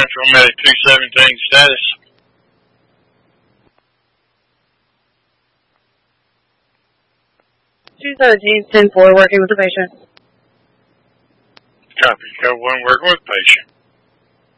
Central Medic 217 status. 217, 10-4, working with the patient. Copy. Code 1, working with patient.